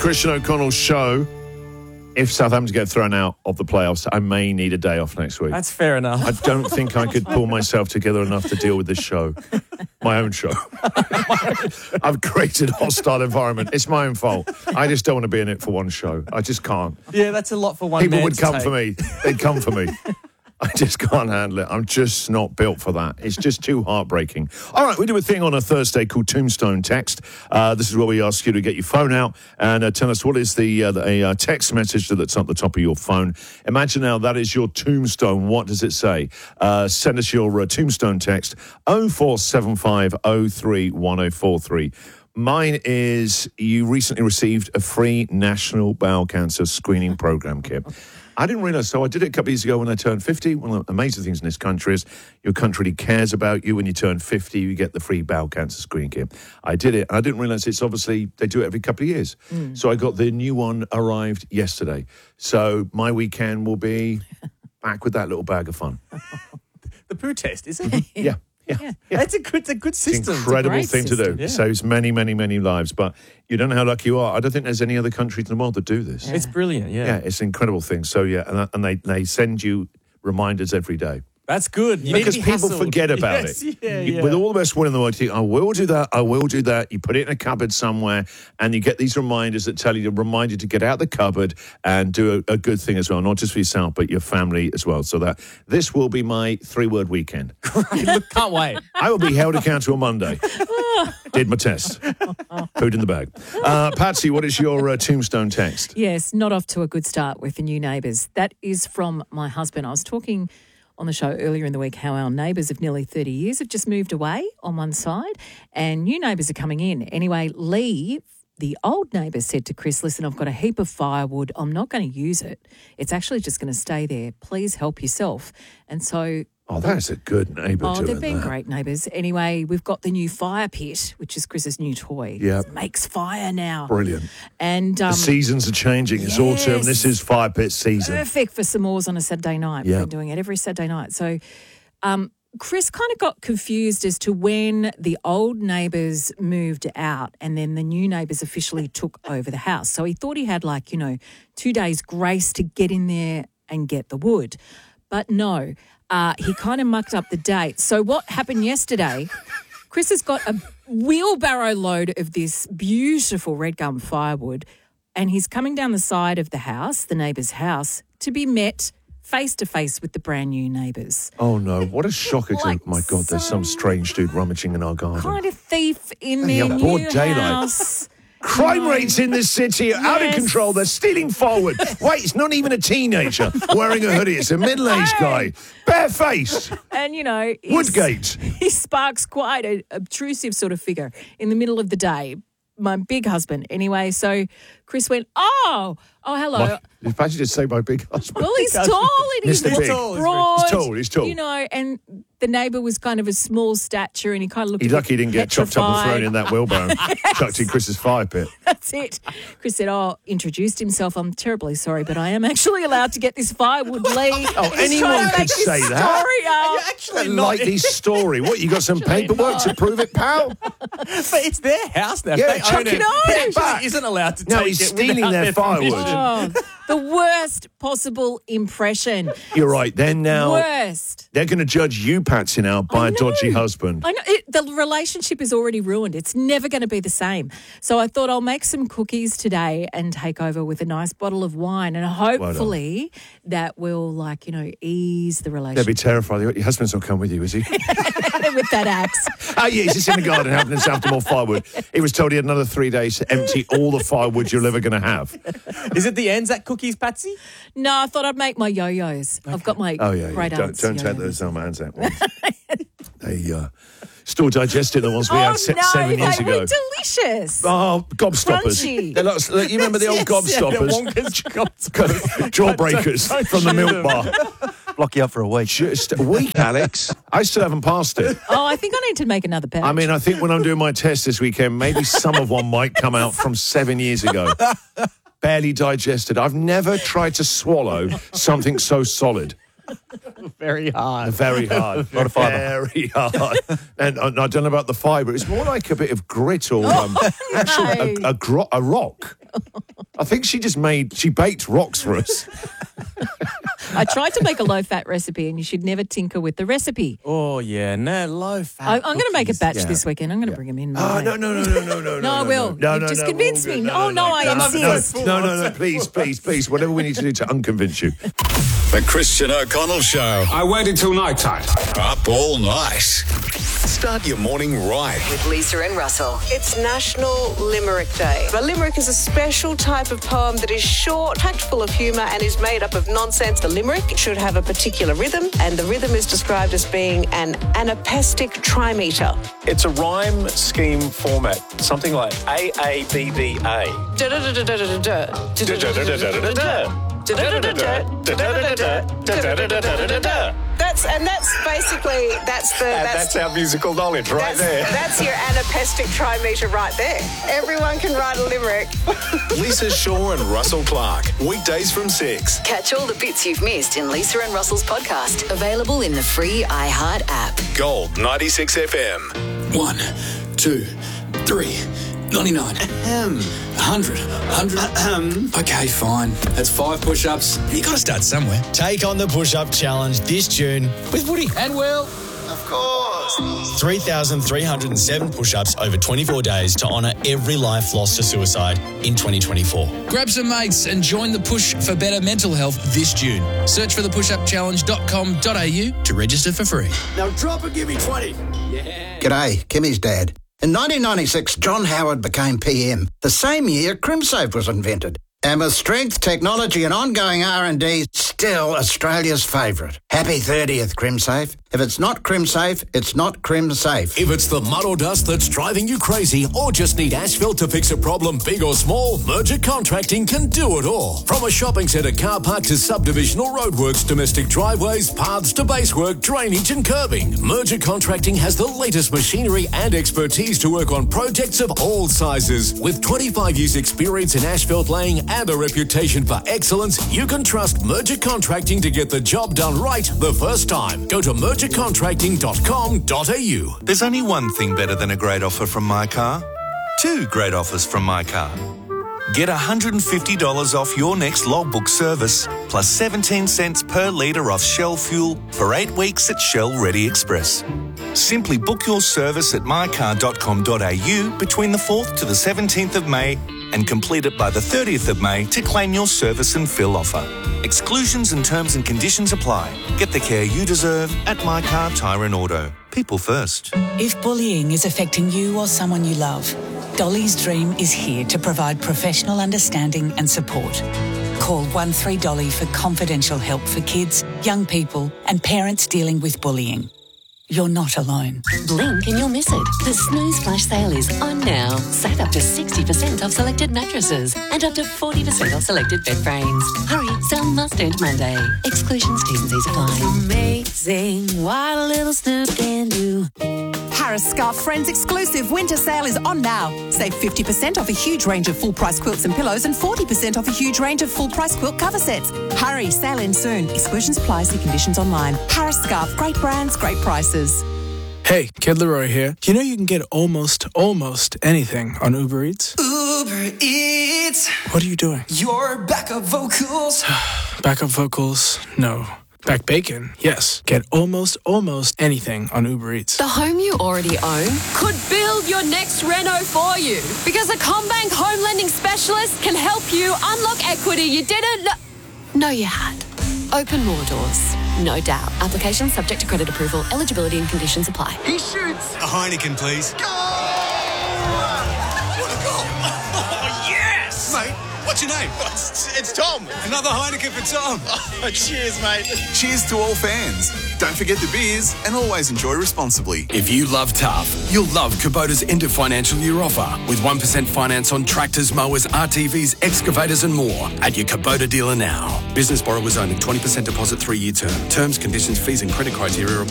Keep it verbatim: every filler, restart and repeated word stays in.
Christian O'Connell's show. If Southampton get thrown out of the playoffs, I may need a day off next week. That's fair enough. I don't think I could pull myself together enough to deal with this show. My own show. I've created a hostile environment. It's my own fault. I just don't want to be in it for one show. I just can't. Yeah, that's a lot for one People man would to come take. for me. They'd come for me. I just can't handle it. I'm just not built for that. It's just too heartbreaking. All right, we do a thing on a Thursday called Tombstone Text. Uh, this is where we ask you to get your phone out and uh, tell us what is the, uh, the a, uh, text message that's at the top of your phone. Imagine now that is your tombstone. What does it say? Uh, send us your uh, tombstone text oh four seven five oh three one oh four three. Mine is you recently received a free National Bowel Cancer Screening Program kit. I didn't realise, so I did it a couple of years ago when I turned fifty. One of the amazing things in this country is your country really cares about you. When you turn fifty, you get the free bowel cancer screening kit. I did it, and I didn't realise it's obviously, they do it every couple of years. Mm. So I got the new one arrived yesterday. So my weekend will be back with that little bag of fun. The poo test, is it? Yeah. Yeah, yeah. yeah. That's a good, it's a good system. It's an incredible it's a thing system. to do. Yeah. It saves many, many, many lives. But you don't know how lucky you are. I don't think there's any other countries in the world that do this. Yeah. It's brilliant, yeah. Yeah, it's an incredible thing. So, yeah, and, and they, they send you reminders every day. That's good. You because need to be people hassled. forget about yes, it. Yeah, you, yeah. With all the best will in the world, you think, I will do that, I will do that. You put it in a cupboard somewhere, and you get these reminders that tell you to remind you to get out the cupboard and do a, a good thing as well, not just for yourself, but your family as well. So that this will be my three-word weekend. Look, can't wait. I will be held accountable on Monday. Did my test. Pooed in the bag. Uh, Patsy, what is your uh, tombstone text? Yes, not off to a good start with the new neighbours. That is from my husband. I was talking on the show earlier in the week how our neighbours of nearly thirty years have just moved away on one side and new neighbours are coming in. Anyway, Lee, the old neighbour, said to Chris, listen, I've got a heap of firewood. I'm not going to use it. It's actually just going to stay there. Please help yourself. And so... Oh, that's a good neighbour Oh, doing they've been that. great neighbours. Anyway, we've got the new fire pit, which is Chris's new toy. Yeah. It makes fire now. Brilliant. And um, the seasons are changing. It's yes. autumn. This is fire pit season. Perfect for s'mores on a Saturday night. Yeah. We've been doing it every Saturday night. So um, Chris kind of got confused as to when the old neighbours moved out and then the new neighbours officially took over the house. So he thought he had like, you know, two days grace to get in there and get the wood. But no, uh, he kind of mucked up the date. So what happened yesterday, Chris has got a wheelbarrow load of this beautiful red gum firewood and he's coming down the side of the house, the neighbour's house, to be met face-to-face with the brand new neighbours. Oh, no. What a shocker. Like oh, my God, there's some strange dude rummaging in our garden. Kind of thief in Hey, their yeah, new broad daylight. house. Crime rates in this city are out of Yes. control. They're stealing forward. Wait, it's not even a teenager wearing a hoodie. It's a middle-aged guy, barefaced. And, you know, he's- Woodgate. he sparks quite an obtrusive sort of figure in the middle of the day. My big husband, anyway. So Chris went, oh, oh, hello. My, if I should just say my big husband. Well, he's tall and he's Mister Big. broad. He's tall, he's tall. You know, and the neighbour was kind of a small stature and he kind of looked He's a lucky he bit didn't get chopped up and petrified. thrown in that wheelbarrow and chucked in Chris's fire pit. That's it. Chris said, oh, introduced himself. I'm terribly sorry, but I am actually allowed to get this firewood, Lee. Oh, He's anyone trying to could make this say that. story up. You're actually A not. likely story. What, you got some paperwork to prove it, pal? But it's their house now. Yeah, they chuck own it it. on. He actually Back. isn't allowed to No, take he's it stealing without their their firewood. permission. Oh, the worst possible impression. You're right. Then now Worst. they're going to judge you, Patsy, now by I a know. dodgy husband. I know it, the relationship is already ruined. It's never going to be the same. So I thought I'll make some cookies today and take over with a nice bottle of wine, and hopefully that will, like, you know, ease the They'd relationship be terrified. Your husband's not come with you, is he? with that axe. Oh, yeah, he's just in the garden having himself to more firewood. He was told he had another three days to empty all the firewood you're ever going to have. Is it the Anzac cookies, Patsy? No, I thought I'd make my yo-yos. I've got my Oh, yeah, yeah. great Don't, aunts don't take yo-yos. those um, Anzac ones. They uh, still digesting the ones we Oh, had se- no, seven years they ago. were delicious. Oh, gobstoppers. Crunchy. They're like, you remember the old Yes, gobstoppers? Wonka's Jawbreakers Don't- don't from the chew milk them. bar. Block you up for a week. Just a week, Alex. I still haven't passed it. Oh, I think I need to make another batch. I mean, I think when I'm doing my test this weekend, maybe some of one might come out from seven years ago. Barely digested. I've never tried to swallow something so solid. Very hard. Very hard. lot of fibre. Very hard. And, and I don't know about the fibre. It's more like a bit of grit or um, actually a, a, gro- a rock. I think she just made, she baked rocks for us. I tried to make a low-fat recipe, and you should never tinker with the recipe. Oh, yeah. No, low fat. I, I'm going to make a cookies. batch Yeah. this weekend. I'm going to bring them in. Oh, mate. no, no, no, no, no, no. No, I will. No, You've no, just no, convinced we're all me. good. Oh, no, I no, insist. No, no, no, please, please, please. Whatever we need to do to unconvince you. The Christian O'Connell Show. I waited till night time. Up all night. Start your morning right. With Lisa and Russell. It's National Limerick Day. A limerick is a special type of poem that is short, packed full of humour, and is made up of nonsense. The limerick should have a particular rhythm, and the rhythm is described as being an anapestic trimeter. It's a rhyme scheme format, something like A A B B A. That's and that's basically that's the And that's, that's our musical knowledge right that's, there. that's your anapestic trimeter right there. Everyone can write a limerick. Lisa Shaw and Russell Clark. Weekdays from six. Catch all the bits you've missed in Lisa and Russell's podcast. Available in the free iHeart app. Gold ninety-six F M. One, two, three, ninety-nine. Ahem. Hundred. Hundred. Ahem. Okay, fine. That's five push-ups. You got to start somewhere. Take on the push-up challenge this June with Woody and Will. Of course. three thousand three hundred seven push-ups over twenty-four days to honour every life lost to suicide in twenty twenty-four. Grab some mates and join the push for better mental health this June. Search for the push up challenge dot com dot a u to register for free. Now drop and give me twenty. G'day, Kimmy's dad. In nineteen ninety-six, John Howard became P M. The same year, CrimSafe was invented. And with strength, technology and ongoing R and D, still Australia's favourite. Happy thirtieth, CrimSafe. If it's not CrimSafe, it's not CrimSafe. If it's the mud or dust that's driving you crazy or just need asphalt to fix a problem big or small, Merger Contracting can do it all. From a shopping centre, car park to subdivisional roadworks, domestic driveways, paths to basework, drainage and curbing, Merger Contracting has the latest machinery and expertise to work on projects of all sizes. With twenty-five years experience in asphalt laying and a reputation for excellence, you can trust Merger Contracting to get the job done right the first time. Go to merger contracting dot com dot a u. There's only one thing better than a great offer from My Car. Two great offers from My Car. Get one hundred fifty dollars off your next logbook service, plus seventeen cents per litre off Shell fuel for eight weeks at Shell Ready Express. Simply book your service at my car dot com dot a u between the fourth to the seventeenth of May and complete it by the thirtieth of May to claim your service and fill offer. Exclusions and terms and conditions apply. Get the care you deserve at My Car Tyre and Auto. People first. If bullying is affecting you or someone you love, Dolly's Dream is here to provide professional understanding and support. Call one three Dolly for confidential help for kids, young people and parents dealing with bullying. You're not alone. Blink and you'll miss it. The Snooze Flash Sale is on now. Save up to sixty percent off selected mattresses and up to forty percent off selected bed frames. Hurry, sale must end Monday. Exclusions, T's and C's apply. Amazing what a little snoop can do. Harris Scarf Friends exclusive winter sale is on now. Save fifty percent off a huge range of full-price quilts and pillows and forty percent off a huge range of full-price quilt cover sets. Hurry, sale ends soon. Exclusions apply, see conditions online. Harris Scarf, great brands, great prices. Hey, Kid Leroy here. You know you can get almost, almost anything on Uber Eats? Uber Eats. What are you doing? Your backup vocals. Backup vocals? No. Back bacon? Yes. Get almost, almost anything on Uber Eats. The home you already own could build your next reno for you, because a CommBank home lending specialist can help you unlock equity you didn't know you had. Open more doors. No doubt. Application subject to credit approval. Eligibility and conditions apply. He shoots. A Heineken, please. Goal! What a goal! Oh, yes! Mate, what's your name? It's, it's Tom. Another Heineken for Tom. Oh, cheers, mate. Cheers to all fans. Don't forget the beers and always enjoy responsibly. If you love tough, you'll love Kubota's end of financial year offer with one percent finance on tractors, mowers, R T Vs, excavators and more at your Kubota dealer now. Business borrowers only, twenty percent deposit, three-year term. Terms, conditions, fees and credit criteria